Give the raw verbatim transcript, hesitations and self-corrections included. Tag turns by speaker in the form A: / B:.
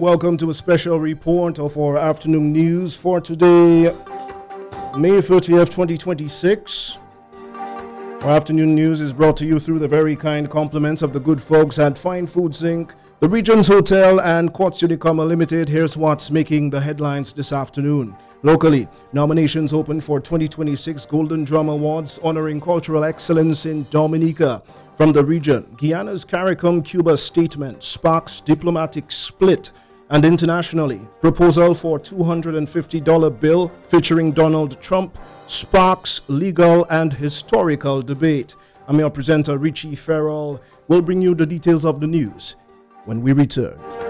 A: Welcome to a special report of our afternoon news for today, May thirtieth, twenty twenty-six. Our afternoon news is brought to you through the very kind compliments of the good folks at Fine Foods Incorporated, the Regents Hotel, and Quartz Unicoma Limited. Here's what's making the headlines this afternoon. Locally, nominations open for twenty twenty-six Golden Drum Awards honoring cultural excellence in Dominica. From the region, Guyana's CARICOM Cuba statement sparks diplomatic split. And internationally, proposal for two hundred fifty dollars bill featuring Donald Trump sparks legal and historical debate. I'm your presenter, Richie Farrell. We'll bring you the details of the news when we return.